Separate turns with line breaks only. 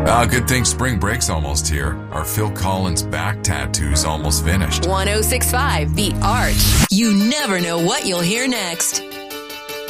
Good thing spring break's almost here. Our Phil Collins back tattoo's almost finished.
1065 The Arch. You never know what you'll hear next.